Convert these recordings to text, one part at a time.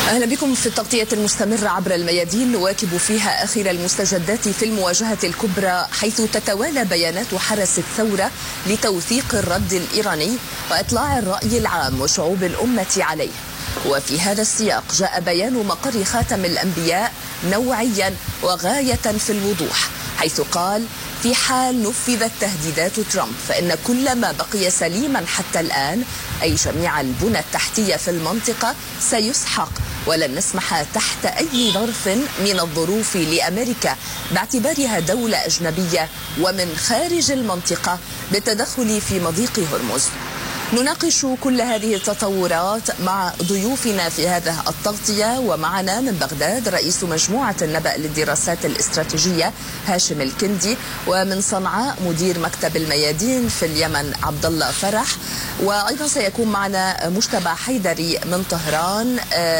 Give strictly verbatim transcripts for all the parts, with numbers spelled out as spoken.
أهلا بكم في التغطية المستمرة عبر الميادين، نواكب فيها آخر المستجدات في المواجهة الكبرى، حيث تتوالى بيانات حرس الثورة لتوثيق الرد الإيراني وإطلاع الرأي العام وشعوب الأمة عليه. وفي هذا السياق جاء بيان مقر خاتم الأنبياء نوعيا وغاية في الوضوح، حيث قال: في حال نفذت تهديدات ترامب فإن كل ما بقي سليما حتى الآن، أي جميع البنى التحتية في المنطقة، سيسحق، ولن نسمح تحت أي ظرف من الظروف لأمريكا باعتبارها دولة أجنبية ومن خارج المنطقة بالتدخل في مضيق هرمز. نناقش كل هذه التطورات مع ضيوفنا في هذا التغطية، ومعنا من بغداد رئيس مجموعة النبأ للدراسات الاستراتيجية هاشم الكندي، ومن صنعاء مدير مكتب الميادين في اليمن عبد الله فرح، وأيضا سيكون معنا مجتبى حيدري من طهران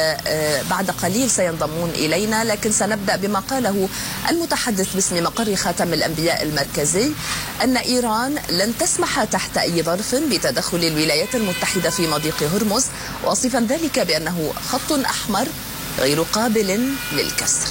بعد قليل سينضمون إلينا، لكن سنبدأ بما قاله المتحدث باسم مقر خاتم الأنبياء المركزي أن إيران لن تسمح تحت أي ظرف بتدخل الولايات المتحدة في مضيق هرمز، واصفا ذلك بأنه خط أحمر غير قابل للكسر.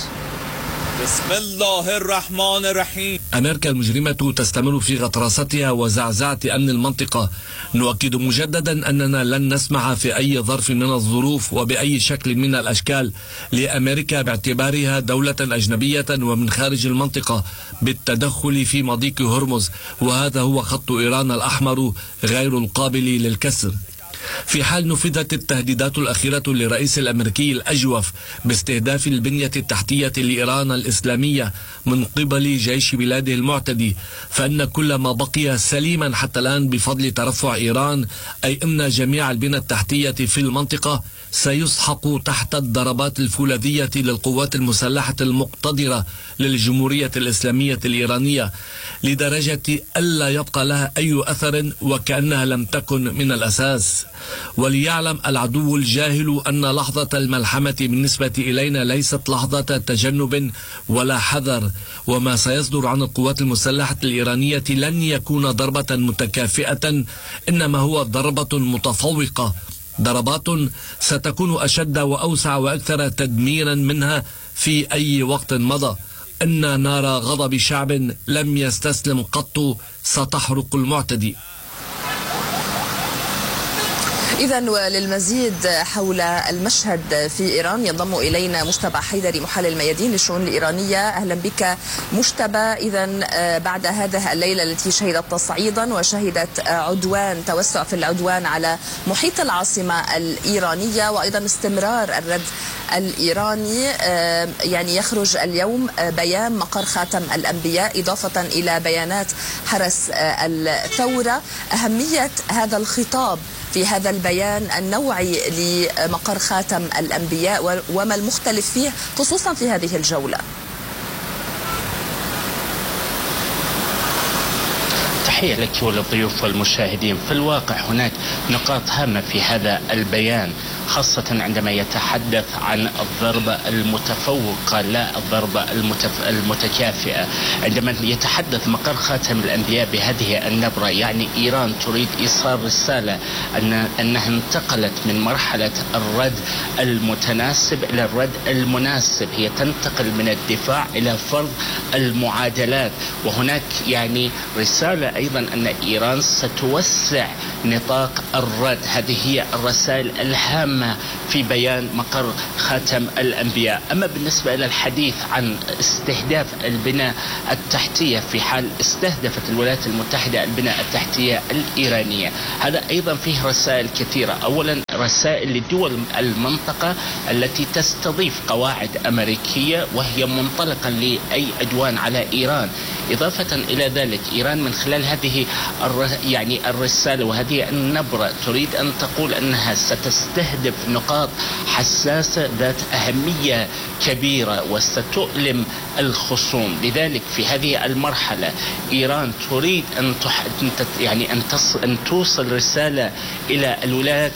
بسم الله الرحمن الرحيم. أمريكا المجرمة تستمر في غطرستها وزعزعة أمن المنطقة. نؤكد مجددا أننا لن نسمح في أي ظرف من الظروف وبأي شكل من الأشكال لأمريكا باعتبارها دولة أجنبية ومن خارج المنطقة بالتدخل في مضيق هرمز، وهذا هو خط إيران الأحمر غير القابل للكسر. في حال نفذت التهديدات الأخيرة للرئيس الأمريكي الأجوف باستهداف البنية التحتية لإيران الإسلامية من قبل جيش بلاده المعتدي، فإن كل ما بقي سليما حتى الآن بفضل ترفع إيران، أي أن جميع البنى التحتية في المنطقة سيسحق تحت الضربات الفولاذية للقوات المسلحة المقتدرة للجمهورية الإسلامية الإيرانية، لدرجة ألا يبقى لها أي أثر وكأنها لم تكن من الأساس. وليعلم العدو الجاهل أن لحظة الملحمة بالنسبة إلينا ليست لحظة تجنب ولا حذر، وما سيصدر عن القوات المسلحة الإيرانية لن يكون ضربة متكافئة، إنما هو ضربة متفوقة، ضربات ستكون أشد وأوسع وأكثر تدميرا منها في أي وقت مضى. إن نار غضب شعب لم يستسلم قط ستحرق المعتدي. إذن وللمزيد حول المشهد في إيران ينضم إلينا مجتبى حيدري محلل الميادين للشؤون الإيرانية. أهلا بك مجتبى. إذن بعد هذه الليلة التي شهدت تصعيدا وشهدت عدوان توسع في العدوان على محيط العاصمة الإيرانية وأيضا استمرار الرد الإيراني، يعني يخرج اليوم بيان مقر خاتم الأنبياء إضافة إلى بيانات حرس الثورة. أهمية هذا الخطاب في هذا البيان النوعي لمقر خاتم الأنبياء وما المختلف فيه خصوصا في هذه الجولة؟ تحية لك وللضيوف والمشاهدين. في الواقع هناك نقاط هامة في هذا البيان، خاصة عندما يتحدث عن الضربة المتفوقة لا الضربة المتف... المتكافئة. عندما يتحدث مقر خاتم الأنبياء بهذه النبرة، يعني إيران تريد إيصال رسالة أن... أنها انتقلت من مرحلة الرد المتناسب إلى الرد المناسب. هي تنتقل من الدفاع إلى فرض المعادلات، وهناك يعني رسالة أيضا أن إيران ستوسع نطاق الرد. هذه هي الرسائل الهامة في بيان مقر خاتم الأنبياء. أما بالنسبة إلى الحديث عن استهداف البنى التحتية، في حال استهدفت الولايات المتحدة البنى التحتية الإيرانية، هذا أيضا فيه رسائل كثيرة. أولا رسائل لدول المنطقة التي تستضيف قواعد أمريكية وهي منطلقا لأي عدوان على إيران. إضافة إلى ذلك إيران من خلال هذه يعني الرسالة وهذه النبرة تريد أن تقول أنها ستستهدف نقاط حساسة ذات أهمية كبيرة وستؤلم الخصوم. لذلك في هذه المرحلة إيران تريد أن تح... يعني أن, تص... أن توصل رسالة إلى الولايات المتحدة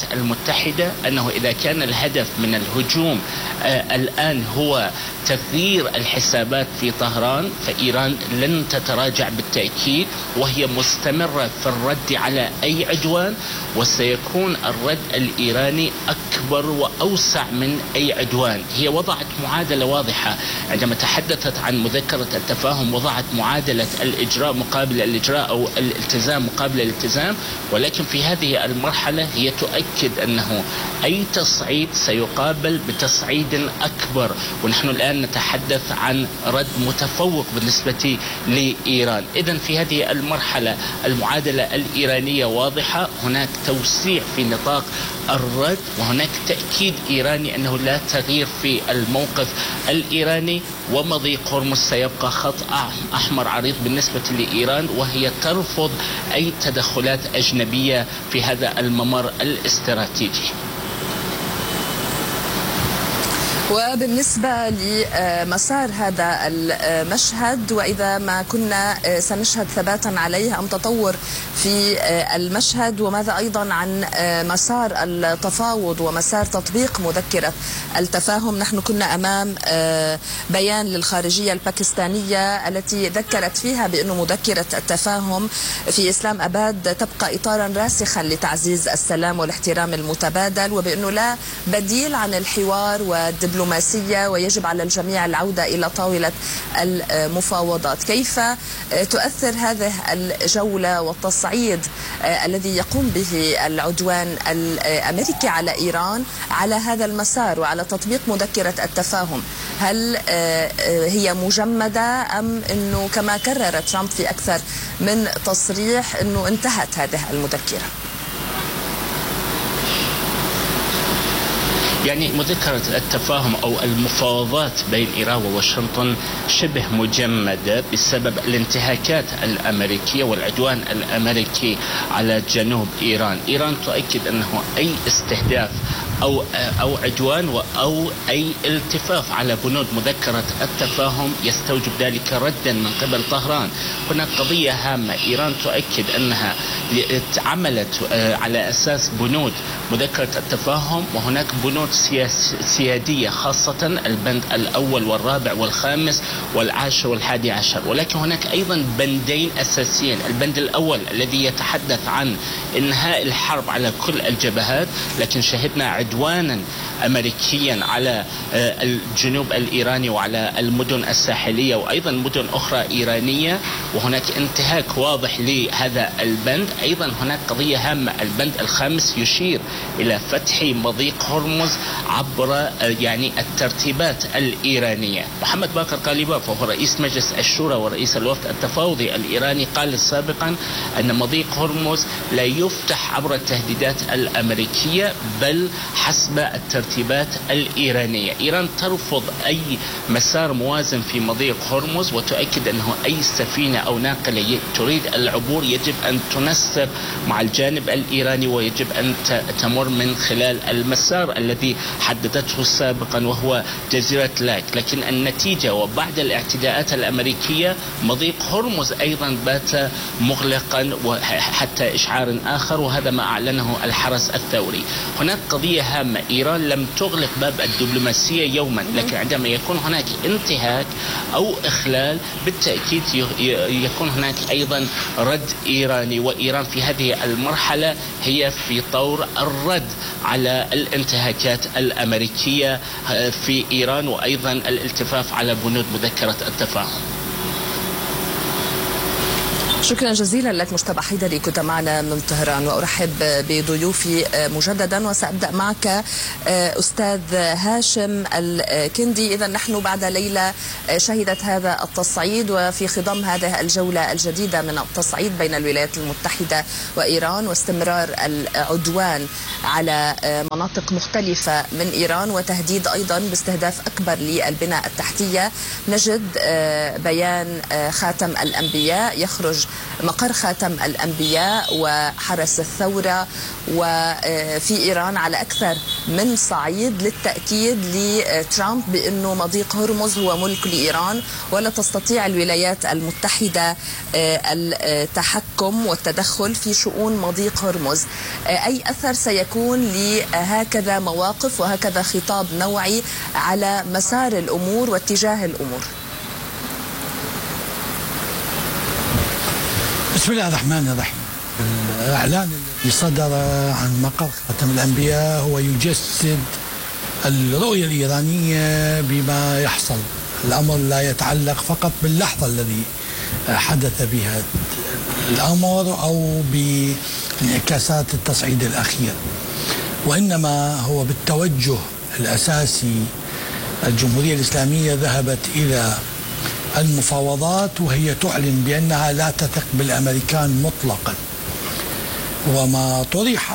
المتحدة أنه إذا كان الهدف من الهجوم آه الآن هو تغيير الحسابات في طهران، فإيران لن تتراجع بالتأكيد، وهي مستمرة في الرد على أي عدوان، وسيكون الرد الإيراني أكبر وأوسع من أي عدوان. هي وضعت معادلة واضحة عندما تحدثت عن مذكرة التفاهم، وضعت معادلة الإجراء مقابل الإجراء أو الالتزام مقابل الالتزام، ولكن في هذه المرحلة هي تؤكد أنه أي تصعيد سيقابل بتصعيد أكبر، ونحن الآن نتحدث عن رد متفوق بالنسبة لإيران. إذن في هذه المرحلة المعادلة الإيرانية واضحة، هناك توسيع في نطاق الرد، وهناك تأكيد إيراني أنه لا تغيير في الموقف الإيراني، ومضيق هرمز سيبقى خط أحمر عريض بالنسبة لإيران، وهي ترفض أي تدخلات أجنبية في هذا الممر الاستراتيجي. وبالنسبة لمسار هذا المشهد، وإذا ما كنا سنشهد ثباتا عليه أم تطور في المشهد، وماذا أيضا عن مسار التفاوض ومسار تطبيق مذكرة التفاهم؟ نحن كنا أمام بيان للخارجية الباكستانية التي ذكرت فيها بأن مذكرة التفاهم في إسلام أباد تبقى إطارا راسخا لتعزيز السلام والاحترام المتبادل، وبأنه لا بديل عن الحوار والدبلوماسية، ويجب على الجميع العودة إلى طاولة المفاوضات. كيف تؤثر هذه الجولة والتصعيد الذي يقوم به العدوان الأمريكي على إيران على هذا المسار وعلى تطبيق مذكرة التفاهم؟ هل هي مجمدة أم أنه كما كرر ترامب في أكثر من تصريح أنه انتهت هذه المذكرة؟ يعني مذكرة التفاهم أو المفاوضات بين إيران وواشنطن شبه مجمدة بسبب الانتهاكات الأمريكية والعدوان الأمريكي على جنوب إيران. إيران تؤكد أنه أي استهداف أو أو عدوان أو أي التفاف على بنود مذكرة التفاهم يستوجب ذلك ردا من قبل طهران. هناك قضية هامة، إيران تؤكد أنها عملت على أساس بنود مذكرة التفاهم، وهناك بنود سيادية خاصة البند الأول والرابع والخامس والعاشر والحادي عشر، ولكن هناك أيضا بندين أساسيين. البند الأول الذي يتحدث عن إنهاء الحرب على كل الجبهات، لكن شهدنا عدوانا أمريكيا على الجنوب الإيراني وعلى المدن الساحلية وأيضا مدن أخرى إيرانية، وهناك انتهاك واضح لهذا البند. أيضا هناك قضية هامة، البند الخامس يشير إلى فتح مضيق هرمز عبر يعني الترتيبات الإيرانية. محمد باقر قالباف وهو رئيس مجلس الشورى ورئيس الوفد التفاوضي الإيراني قال سابقا أن مضيق هرمز لا يفتح عبر التهديدات الأمريكية بل حسب الترتيبات الإيرانية. إيران ترفض أي مسار موازن في مضيق هرمز، وتؤكد أنه أي سفينة أو ناقلة تريد العبور يجب أن تنسب مع الجانب الإيراني، ويجب أن تمر من خلال المسار الذي حددته سابقا وهو جزيرة لاك. لكن النتيجة وبعد الاعتداءات الأمريكية مضيق هرمز أيضا بات مغلقا حتى إشعار آخر، وهذا ما أعلنه الحرس الثوري. هناك قضية هامة، إيران لم تغلق باب الدبلوماسية يوما، لكن عندما يكون هناك انتهاك أو إخلال بالتأكيد يكون هناك أيضا رد إيراني، وإيران في هذه المرحلة هي في طور الرد على الانتهاكات الأمريكية في إيران، وأيضا الالتفاف على بنود مذكرة التفاهم. شكرا جزيلا لك مجتبى حيدري، كنت معنا من طهران، وأرحب بضيوفي مجددا، وسأبدأ معك أستاذ هاشم الكندي. إذا نحن بعد ليلة شهدت هذا التصعيد، وفي خضم هذه الجولة الجديدة من التصعيد بين الولايات المتحدة وإيران، واستمرار العدوان على مناطق مختلفة من إيران، وتهديد أيضا باستهداف أكبر للبنى التحتية، نجد بيان خاتم الأنبياء يخرج مقر خاتم الأنبياء وحرس الثورة وفي إيران على أكثر من صعيد للتأكيد لترامب بأنه مضيق هرمز هو ملك لإيران ولا تستطيع الولايات المتحدة التحكم والتدخل في شؤون مضيق هرمز. أي أثر سيكون لهكذا مواقف وهكذا خطاب نوعي على مسار الأمور واتجاه الأمور؟ بسم الله الرحمن الرحيم. الإعلان الذي صدر عن مقر خاتم الأنبياء هو يجسد الرؤية الإيرانية بما يحصل. الأمر لا يتعلق فقط باللحظة الذي حدث بها الأمر أو بانعكاسات التصعيد الأخير، وإنما هو بالتوجه الأساسي. الجمهورية الإسلامية ذهبت إلى المفاوضات وهي تعلن بأنها لا تثق بالأمريكان مطلقا، وما طرح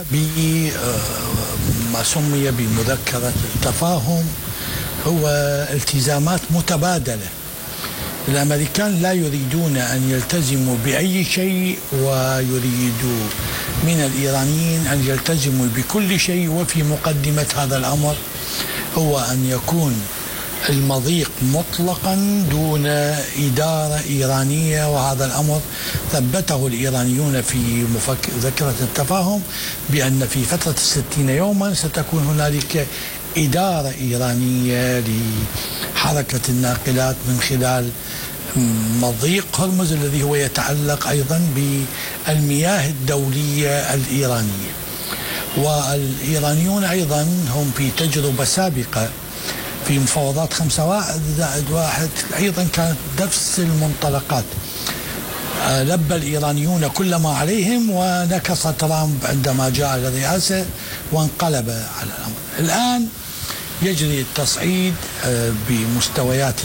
بما سمي بمذكرة التفاهم هو التزامات متبادلة. الأمريكان لا يريدون أن يلتزموا بأي شيء ويريدوا من الإيرانيين أن يلتزموا بكل شيء، وفي مقدمة هذا الأمر هو أن يكون المضيق مطلقا دون إدارة إيرانية. وهذا الأمر ثبته الإيرانيون في مذكرة التفاهم بأن في فترة الستين يوما ستكون هنالك إدارة إيرانية لحركة الناقلات من خلال مضيق هرمز الذي هو يتعلق أيضا بالمياه الدولية الإيرانية. والإيرانيون أيضا هم في تجربة سابقة في مفاوضات خمسة واحد زائد واحد أيضا كانت نفس المنطلقات. لبى الإيرانيون كل ما عليهم ونكص ترامب عندما جاء للرئاسة وانقلب على الأمر. الآن يجري التصعيد بمستويات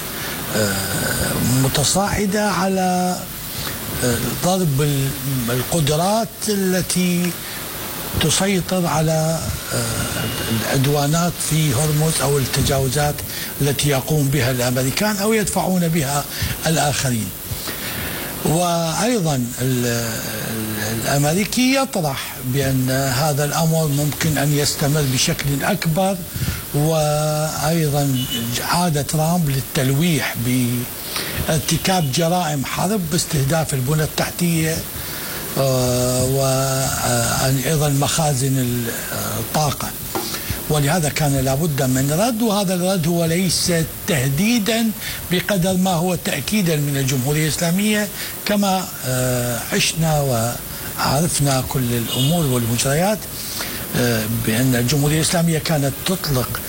متصاعدة على ضرب القدرات التي تسيطر على العدوانات في هرمز أو التجاوزات التي يقوم بها الأمريكان أو يدفعون بها الآخرين. وأيضا الأمريكي يطرح بأن هذا الأمر ممكن أن يستمر بشكل أكبر، وأيضا عاد ترامب للتلويح بارتكاب جرائم حرب باستهداف البنى التحتية وأيضا مخازن الطاقة، ولهذا كان لابد من رد. وهذا الرد هو ليس تهديدا بقدر ما هو تأكيدا من الجمهورية الإسلامية، كما عشنا وعرفنا كل الأمور والمجريات بأن الجمهورية الإسلامية كانت تطلق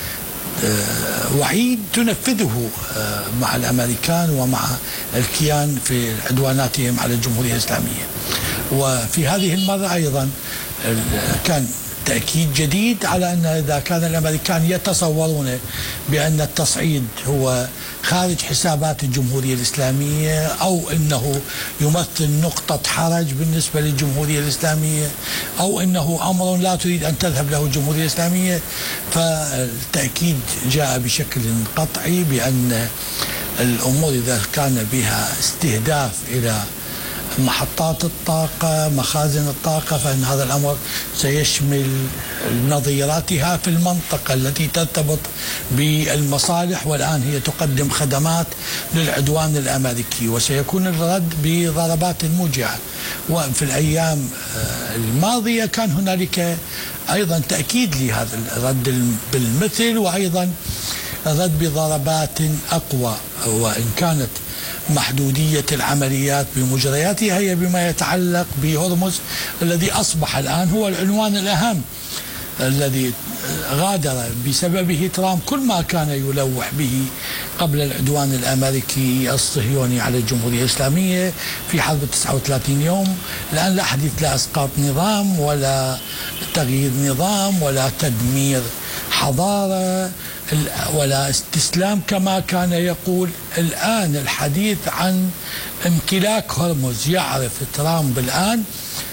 وعيد تنفذه مع الأمريكان ومع الكيان في عدواناتهم على الجمهورية الإسلامية. وفي هذه المرة أيضا كان تأكيد جديد على أن إذا كان الأمريكان يتصورون بأن التصعيد هو خارج حسابات الجمهورية الإسلامية أو أنه يمثل نقطة حرج بالنسبة للجمهورية الإسلامية أو أنه أمر لا تريد أن تذهب له الجمهورية الإسلامية، فالتأكيد جاء بشكل قطعي بأن الأمور إذا كان بها استهداف إلى محطات الطاقة مخازن الطاقة فإن هذا الأمر سيشمل نظيراتها في المنطقة التي ترتبط بالمصالح، والآن هي تقدم خدمات للعدوان الأمريكي، وسيكون الرد بضربات موجعة. وفي الأيام الماضية كان هنالك أيضا تأكيد لهذا الرد بالمثل، وأيضا الرد بضربات أقوى، وإن كانت محدودية العمليات بمجرياتها هي بما يتعلق بهرمز الذي أصبح الآن هو العنوان الأهم الذي غادر بسببه ترامب كل ما كان يلوح به قبل العدوان الأمريكي الصهيوني على الجمهورية الإسلامية في حرب تسعة وثلاثين يوم. الآن لا حديث لا إسقاط نظام ولا تغيير نظام ولا تدمير حضارة ولا استسلام كما كان يقول. الآن الحديث عن امتلاك هرمز. يعرف ترامب الآن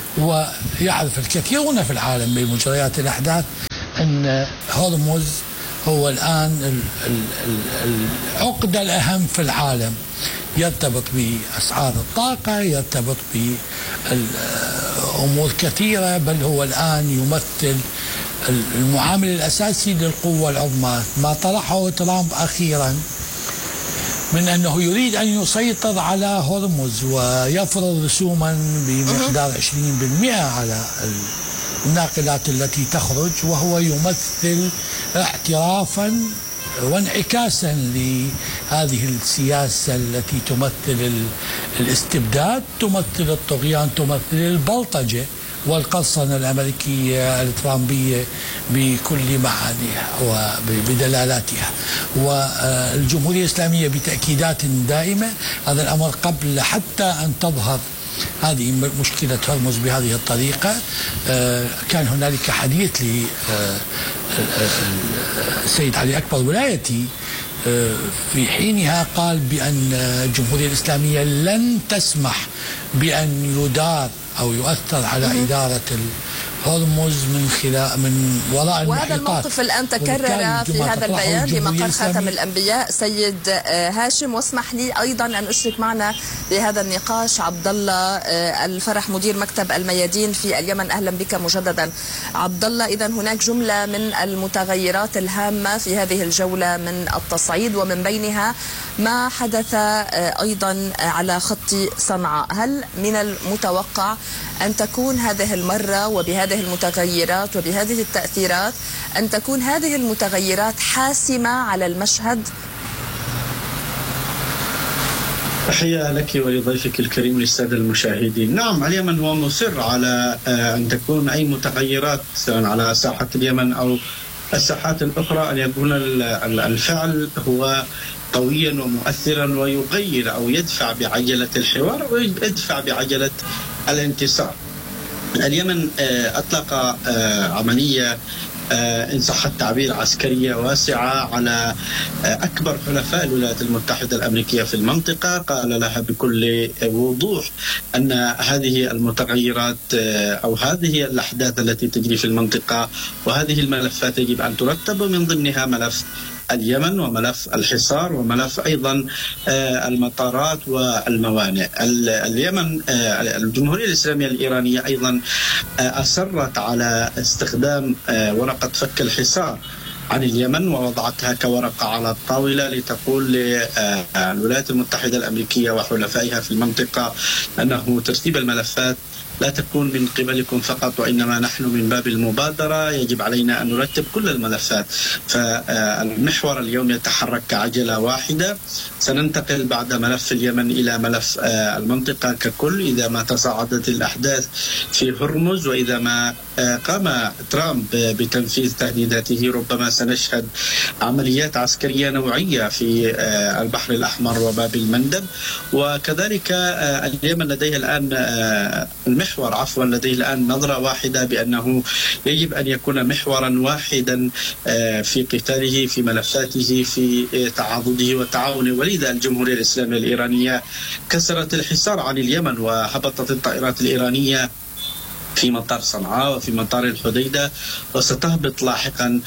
ويعرف الكثيرون في العالم بمجريات الأحداث أن هرمز هو الآن العقدة الأهم في العالم. يرتبط بأسعار الطاقة، يرتبط بأمور كثيرة، بل هو الآن يمثل المعامل الأساسي للقوة العظمى. ما طرحه ترامب أخيرا من أنه يريد أن يسيطر على هرمز ويفرض رسوما بمقدار عشرين بالمئة على الناقلات التي تخرج، وهو يمثل اعترافا وانعكاسا لهذه السياسة التي تمثل الاستبداد، تمثل الطغيان، تمثل البلطجة والقرصنة الأمريكية الترامبية بكل معانيها وبدلالاتها. والجمهورية الإسلامية بتأكيدات دائمة هذا الأمر قبل حتى أن تظهر هذه مشكلة هرمز بهذه الطريقة. كان هنالك حديث للسيد علي أكبر ولايتي في حينها قال بأن الجمهورية الإسلامية لن تسمح بأن يدار أو يؤثر على إدارة هرمز من خلال من وراء المحيطات. وهذا الموقف الآن تكرر في هذا البيان بمقر خاتم الأنبياء. سيد هاشم، واسمح لي أيضا أن أشرك معنا بهذا النقاش عبد الله الفرح مدير مكتب الميادين في اليمن. أهلا بك مجددا عبد الله. إذا هناك جملة من المتغيرات الهامة في هذه الجولة من التصعيد، ومن بينها ما حدث أيضا على خط صنعاء. هل من المتوقع أن تكون هذه المرة وبهذه المتغيرات وبهذه التأثيرات أن تكون هذه المتغيرات حاسمة على المشهد؟ تحية لك ولضيفك الكريم للسادة المشاهدين. نعم، اليمن هو مصر على أن تكون أي متغيرات سواء على ساحة اليمن أو الساحات الأخرى أن يكون الفعل هو قويا ومؤثرا ويغير أو يدفع بعجلة الحوار ويدفع بعجلة الانتصار. اليمن أطلق عملية إن صح التعبير عسكرية واسعة على أكبر حلفاء الولايات المتحدة الأمريكية في المنطقة. قال لها بكل وضوح أن هذه المتغيرات أو هذه الأحداث التي تجري في المنطقة وهذه الملفات يجب أن ترتب، من ضمنها ملف اليمن وملف الحصار وملف أيضا المطارات والموانئ. اليمن الجمهورية الإسلامية الإيرانية أيضا أصرت على استخدام ورقة فك الحصار عن اليمن ووضعتها كورقة على الطاولة لتقول للولايات المتحدة الأمريكية وحلفائها في المنطقة أنه ترتيب الملفات لا تكون من قبلكم فقط، وإنما نحن من باب المبادرة يجب علينا أن نرتب كل الملفات. فالمحور اليوم يتحرك كعجلة واحدة. سننتقل بعد ملف اليمن إلى ملف المنطقة ككل إذا ما تصاعدت الأحداث في هرمز، وإذا ما قام ترامب بتنفيذ تهديداته ربما سنشهد عمليات عسكرية نوعية في البحر الأحمر وباب المندب. وكذلك اليمن لديه الآن المحور عفوا لديه الآن نظرة واحدة بأنه يجب أن يكون محورا واحدا في قتاله في ملفاته في تعاضده وتعاونه. ولذا الجمهورية الإسلامية الإيرانية كسرت الحصار عن اليمن وهبطت الطائرات الإيرانية في مطار صنعاء وفي مطار الحديدة، وستهبط لاحقا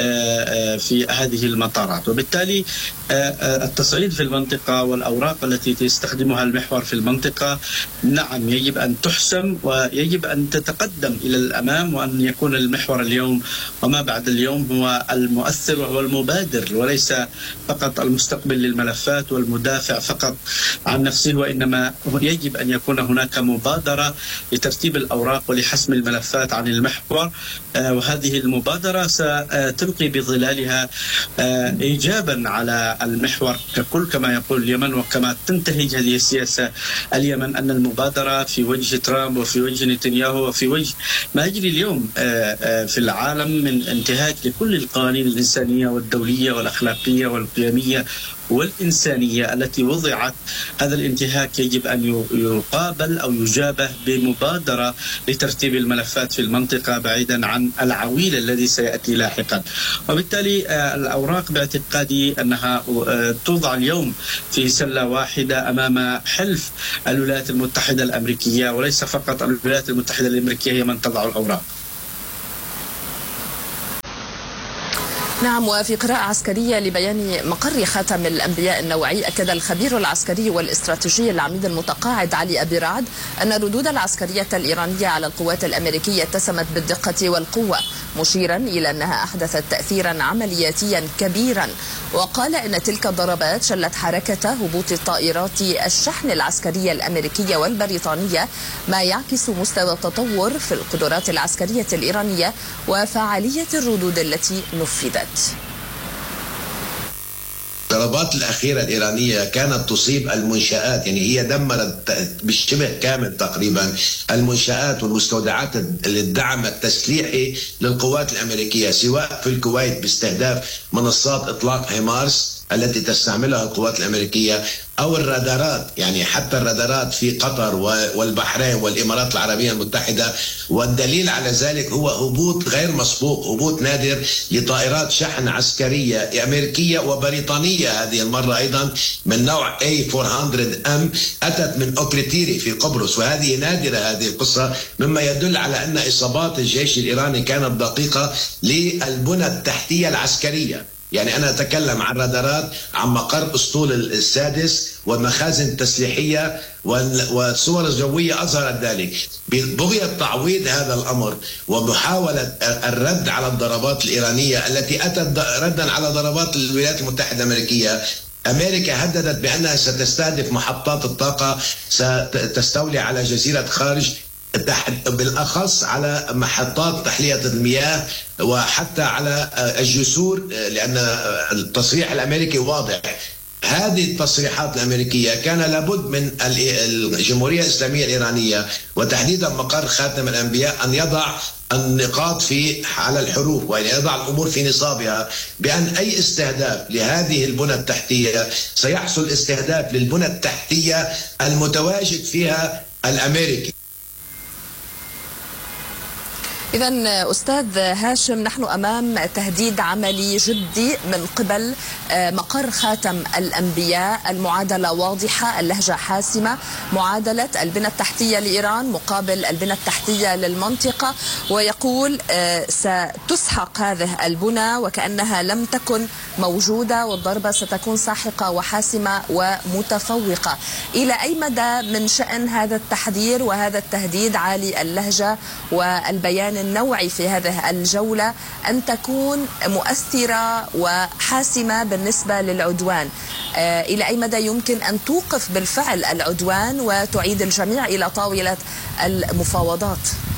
في هذه المطارات. وبالتالي التصعيد في المنطقة والأوراق التي تستخدمها المحور في المنطقة نعم يجب أن تحسم ويجب أن تتقدم إلى الأمام، وأن يكون المحور اليوم وما بعد اليوم هو المؤثر وهو المبادر، وليس فقط المستقبل للملفات والمدافع فقط عن نفسه، وإنما يجب أن يكون هناك مبادرة لترتيب الأوراق ولحسم الملفات عن المحور. وهذه المبادرة ستلقي بظلالها إيجابا على المحور ككل كما يقول اليمن وكما تنتهج هذه السياسة اليمن، أن المبادرة في وجه ترامب وفي وجه نتنياهو وفي وجه ما يجري اليوم في العالم من انتهاك لكل القوانين الإنسانية والدولية والأخلاقية والقيمية والإنسانية التي وضعت. هذا الانتهاك يجب أن يقابل أو يجابه بمبادرة لترتيب الملفات في المنطقة بعيدا عن العويل الذي سيأتي لاحقا. وبالتالي الأوراق باعتقادي أنها توضع اليوم في سلة واحدة أمام حلف الولايات المتحدة الأمريكية، وليس فقط الولايات المتحدة الأمريكية هي من تضع الأوراق. نعم، وفي قراءة عسكرية لبيان مقر خاتم الأنبياء النوعي، أكد الخبير العسكري والاستراتيجي العميد المتقاعد علي أبي رعد أن الردود العسكرية الإيرانية على القوات الأمريكية اتسمت بالدقة والقوة، مشيرا إلى أنها أحدثت تأثيرا عملياتيا كبيرا. وقال إن تلك الضربات شلت حركة هبوط طائرات الشحن العسكرية الأمريكية والبريطانية، ما يعكس مستوى التطور في القدرات العسكرية الإيرانية وفعالية الردود التي نفذت. الضربات الأخيرة الإيرانية كانت تصيب المنشآت، يعني هي دمرت بالشبه كامل تقريبا المنشآت والمستودعات للدعم التسليحي للقوات الأمريكية، سواء في الكويت باستهداف منصات إطلاق هيمارس التي تستعملها القوات الأمريكية، أو الرادارات، يعني حتى الرادارات في قطر والبحرين والإمارات العربية المتحدة. والدليل على ذلك هو هبوط غير مسبوق، هبوط نادر لطائرات شحن عسكرية أمريكية وبريطانية، هذه المرة أيضا من نوع إيه أربعمئة إم، أتت من أوكريتيري في قبرص، وهذه نادرة هذه القصة، مما يدل على أن إصابات الجيش الإيراني كانت دقيقة للبنى التحتية العسكرية. يعني أنا أتكلم عن رادارات، عن مقر أسطول السادس ومخازن تسليحية والصور الجوية أظهرت ذلك. بغية تعويض هذا الأمر ومحاولة الرد على الضربات الإيرانية التي أتت ردا على ضربات الولايات المتحدة الأمريكية، أمريكا هددت بأنها ستستهدف محطات الطاقة ستستولي على جزيرة خارج، بالأخص على محطات تحلية المياه وحتى على الجسور، لأن التصريح الأمريكي واضح. هذه التصريحات الأمريكية كان لابد من الجمهورية الإسلامية الإيرانية وتحديدا مقر خاتم الأنبياء أن يضع النقاط في على الحروف، وأن يضع الأمور في نصابها، بأن أي استهداف لهذه البنى التحتية سيحصل استهداف للبنى التحتية المتواجد فيها الأمريكي. إذن أستاذ هاشم، نحن أمام تهديد عملي جدي من قبل مقر خاتم الأنبياء. المعادلة واضحة، اللهجة حاسمة، معادلة البنى التحتية لإيران مقابل البنى التحتية للمنطقة، ويقول ستسحق هذه البنى وكأنها لم تكن موجودة، والضربة ستكون ساحقة وحاسمة ومتفوقة. إلى أي مدى من شأن هذا التحذير وهذا التهديد عالي اللهجة والبيان النوعي في هذه الجولة أن تكون مؤثرة وحاسمة بالنسبة للعدوان؟ إلى أي مدى يمكن أن توقف بالفعل العدوان وتعيد الجميع إلى طاولة المفاوضات؟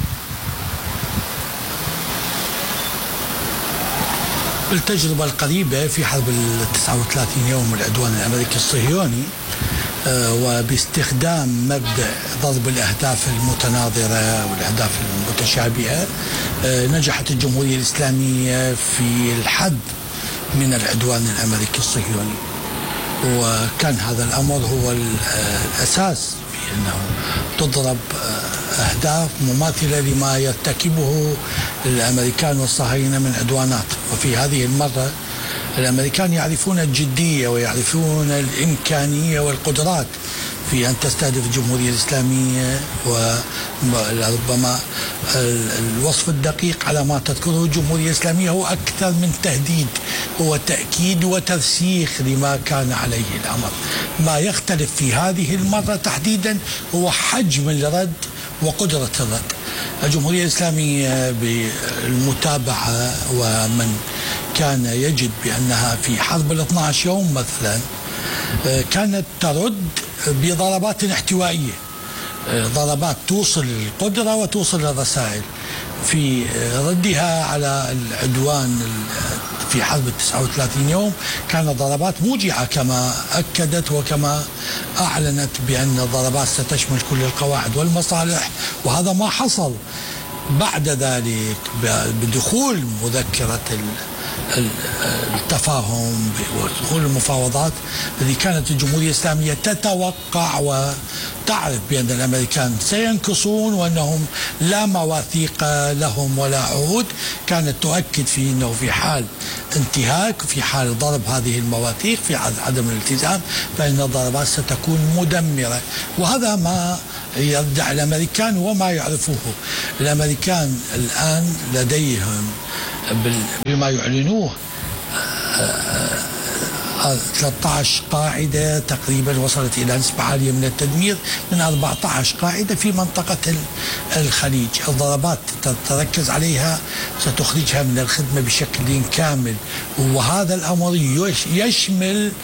التجربة القريبة في حرب التسعة وثلاثين يوم العدوان الأمريكي الصهيوني، وباستخدام مبدأ ضرب الأهداف المتناظرة والأهداف المتشابهة، نجحت الجمهورية الإسلامية في الحد من العدوان الأمريكي الصهيوني، وكان هذا الأمر هو الأساس في أنه تضرب أهداف مماثلة لما يرتكبه الأمريكان والصهاينة من عدوانات. وفي هذه المرة الأمريكان يعرفون الجدية ويعرفون الإمكانية والقدرات في أن تستهدف الجمهورية الإسلامية، وربما الوصف الدقيق على ما تذكره الجمهورية الإسلامية هو أكثر من تهديد، هو تأكيد وترسيخ لما كان عليه الأمر. ما يختلف في هذه المرة تحديدا هو حجم الرد وقدرة الرد. الجمهورية الإسلامية بالمتابعة، ومن كان يجد بأنها في حرب الاثنى عشر يوم مثلا كانت ترد بضربات احتوائية، ضربات توصل القدرة وتوصل الرسائل. في ردها على العدوان في حرب التسعة وثلاثين يوم كانت ضربات موجعة كما أكدت وكما أعلنت بأن الضربات ستشمل كل القواعد والمصالح، وهذا ما حصل. بعد ذلك بدخول مذكرة التفاهم ودخول المفاوضات التي كانت الجمهورية الإسلامية تتوقع وتعرف بأن الأمريكان سينكصون وأنهم لا مواثيق لهم ولا عهود، كانت تؤكد في أنه في حال انتهاك، في حال ضرب هذه المواثيق، في عدم الالتزام، فإن الضربات ستكون مدمرة. وهذا ما يرجع الأمريكان وما يعرفوه. الأمريكان الآن لديهم بما يعلنوه ثلاثة عشر قاعدة تقريبا وصلت إلى نسبة عالية من التدمير من أربعة عشر قاعدة في منطقة الخليج. الضربات تركز عليها ستخرجها من الخدمة بشكل كامل، وهذا الأمر يشمل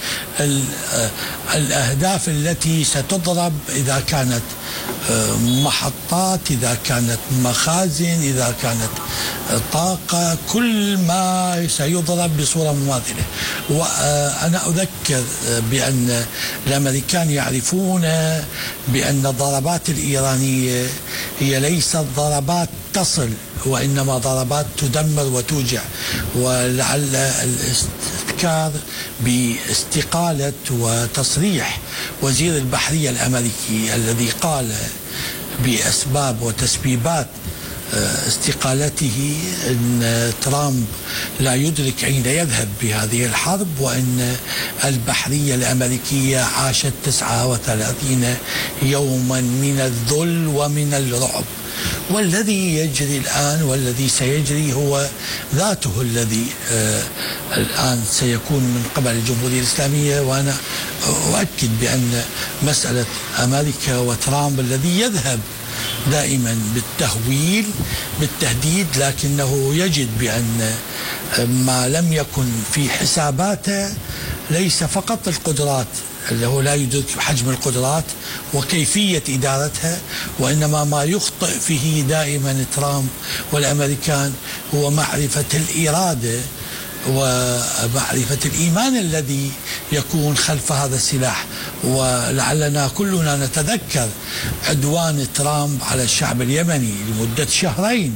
الأهداف التي ستضرب إذا كانت محطات، إذا كانت مخازن، إذا كانت طاقة، كل ما سيضرب بصورة مماثلة. وأنا أذكر بأن الأمريكان يعرفون بأن الضربات الإيرانية هي ليست ضربات تصل، وإنما ضربات تدمر وتوجع. ولعل الاستذكار باستقالة وتصريح وزير البحرية الأمريكي الذي قال بأسباب وتسبيبات استقالته أن ترامب لا يدرك أين يذهب بهذه الحرب، وأن البحرية الأمريكية عاشت تسعة وثلاثين يوما من الذل ومن الرعب. والذي يجري الآن والذي سيجري هو ذاته الذي آه الآن سيكون من قبل الجمهورية الإسلامية. وأنا أؤكد بأن مسألة أمريكا وترامب الذي يذهب دائما بالتهويل بالتهديد، لكنه يجد بأن ما لم يكن في حساباته ليس فقط القدرات، اللي هو لا يدرك حجم القدرات وكيفية إدارتها، وإنما ما يخطئ فيه دائما ترامب والأمريكان هو معرفة الإرادة ومعرفة الإيمان الذي يكون خلف هذا السلاح. ولعلنا كلنا نتذكر عدوان ترامب على الشعب اليمني لمدة شهرين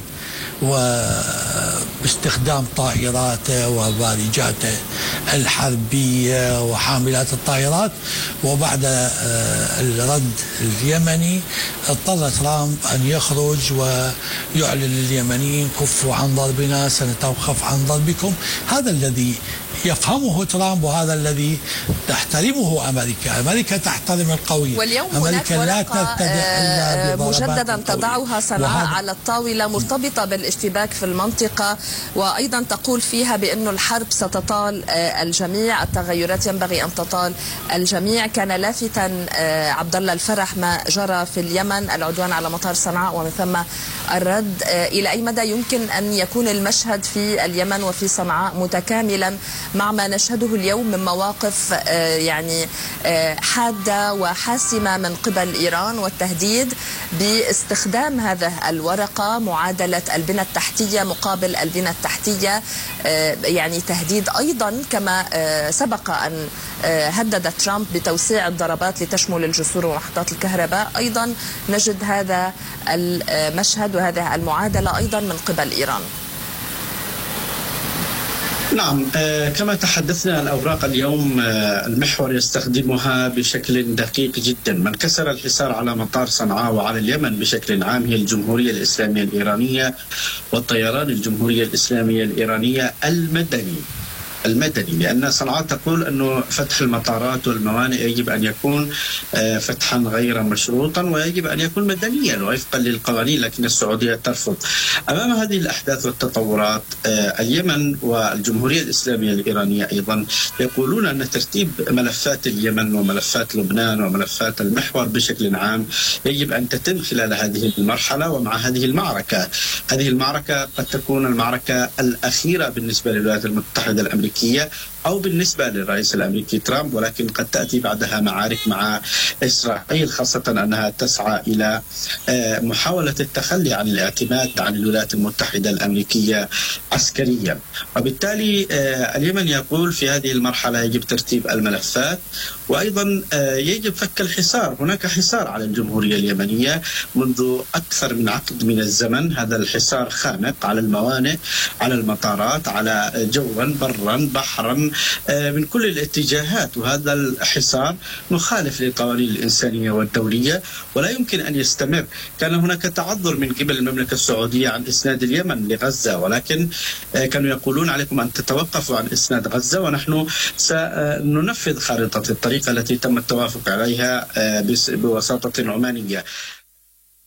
وباستخدام طائراته وبارجاته الحربية وحاملات الطائرات. وبعد الرد اليمني اضطر ترامب أن يخرج ويعلن لليمنيين كفوا عن ضربنا سنتوقف عن ضربكم. هذا الذي يفهمه ترامب وهذا الذي تحترمه أمريكا. أمريكا تحترم القوي. واليوم أمريكا هناك لا ورقة مجددا تضعها صنعاء على الطاولة مرتبطة بالاشتباك في المنطقة، وأيضا تقول فيها بأن الحرب ستطال الجميع، التغيرات ينبغي أن تطال الجميع. كان لافتا عبد الله الفرح ما جرى في اليمن، العدوان على مطار صنعاء ومن ثم الرد. إلى أي مدى يمكن أن يكون المشهد في اليمن وفي صنعاء متكاملا مع ما نشهده اليوم من مواقف يعني حادة وحاسمة من قبل إيران والتهديد باستخدام هذه الورقة معادلة البنى التحتية مقابل البنى التحتية، يعني تهديد أيضا كما سبق أن هدد ترامب بتوسيع الضربات لتشمل الجسور ومحطات الكهرباء. أيضا نجد هذا المشهد وهذه المعادلة أيضا من قبل إيران. نعم، كما تحدثنا الأوراق اليوم المحور يستخدمها بشكل دقيق جدا. من كسر الحصار على مطار صنعاء وعلى اليمن بشكل عام هي الجمهورية الإسلامية الإيرانية والطيران الجمهورية الإسلامية الإيرانية المدني المدني لأن صنعاء تقول أنه فتح المطارات والموانئ يجب أن يكون فتحا غير مشروطا ويجب أن يكون مدنيا وفقا للقوانين، لكن السعودية ترفض. أمام هذه الأحداث والتطورات اليمن والجمهورية الإسلامية الإيرانية أيضا يقولون أن ترتيب ملفات اليمن وملفات لبنان وملفات المحور بشكل عام يجب أن تتم خلال هذه المرحلة ومع هذه المعركة. هذه المعركة قد تكون المعركة الأخيرة بالنسبة للولايات المتحدة الأمريكية أو بالنسبة للرئيس الأمريكي ترامب، ولكن قد تأتي بعدها معارك مع إسرائيل، خاصة أنها تسعى إلى محاولة التخلي عن الاعتماد عن الولايات المتحدة الأمريكية عسكريا. وبالتالي اليمن يقول في هذه المرحلة يجب ترتيب الملفات وأيضا يجب فك الحصار. هناك حصار على الجمهورية اليمنية منذ أكثر من عقد من الزمن، هذا الحصار خانق على الموانئ، على المطارات، على جوا برا بحرا من كل الاتجاهات، وهذا الحصار مخالف للقوانين الإنسانية والدولية ولا يمكن أن يستمر. كان هناك تعذر من قبل المملكة السعودية عن إسناد اليمن لغزة، ولكن كانوا يقولون عليكم أن تتوقفوا عن إسناد غزة ونحن سننفذ خارطة الطريق التي تم التوافق عليها بوساطة عمانية.